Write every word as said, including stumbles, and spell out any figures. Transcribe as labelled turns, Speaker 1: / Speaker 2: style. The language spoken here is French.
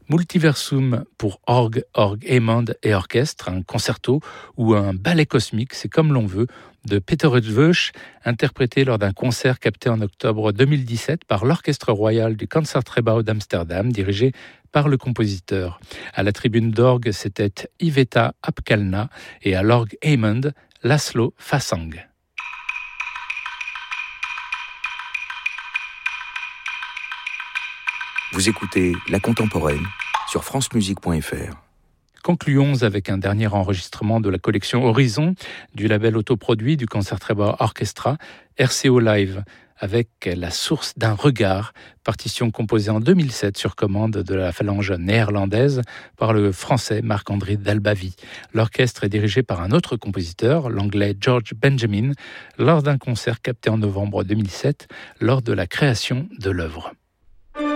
Speaker 1: Multiversum pour orgue, orgue Hammond et orchestre, un concerto ou un ballet cosmique, c'est comme l'on veut, de Peter Eötvös, interprété lors d'un concert capté en octobre deux mille dix-sept par l'Orchestre royal du Concertgebouw d'Amsterdam, dirigé par le compositeur. À la tribune d'orgue, c'était Iveta Apkalna et à l'orgue Hammond, Laszlo Fasang.
Speaker 2: Vous écoutez La Contemporaine sur francemusique point f r.
Speaker 1: Concluons avec un dernier enregistrement de la collection Horizon du label autoproduit du Concertgebouw Orchestra, R C O Live, avec La source d'un regard, partition composée en deux mille sept sur commande de la phalange néerlandaise par le français Marc-André Dalbavie. L'orchestre est dirigé par un autre compositeur, l'anglais George Benjamin, lors d'un concert capté en novembre deux mille sept, lors de la création de l'œuvre.